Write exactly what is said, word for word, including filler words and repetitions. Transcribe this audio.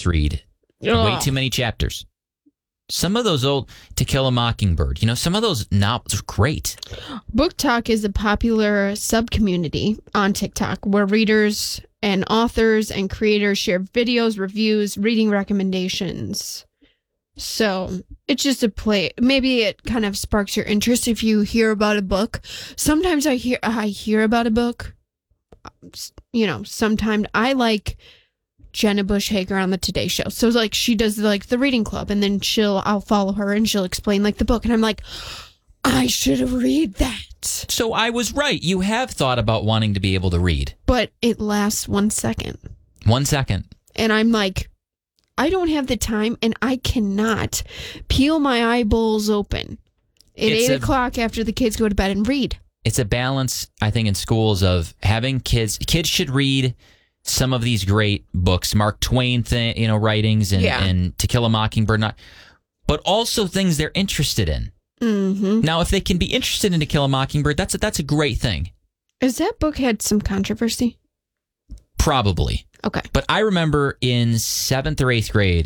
kids read. Ugh. Way too many chapters. Some of those old To Kill a Mockingbird, you know, some of those novels are great. Book Talk is a popular sub-community on TikTok where readers and authors and creators share videos, reviews, reading recommendations. So it's just a play. Maybe it kind of sparks your interest if you hear about a book. Sometimes I hear I hear about a book. You know, sometimes I like Jenna Bush Hager on the Today Show. So like she does like the reading club, and then she'll I'll follow her and she'll explain like the book, and I'm like, I should have read that. So I was right. You have thought about wanting to be able to read. But it lasts one second. One second. And I'm like, I don't have the time, and I cannot peel my eyeballs open at It's eight a- o'clock after the kids go to bed and read. It's a balance, I think, in schools of having kids. Kids should read some of these great books, Mark Twain, th- you know, writings, and, Yeah. and To Kill a Mockingbird, not, but also things they're interested in. Mm-hmm. Now, if they can be interested in To Kill a Mockingbird, that's a, that's a great thing. Has that book had some controversy? Probably. Okay. But I remember in seventh or eighth grade,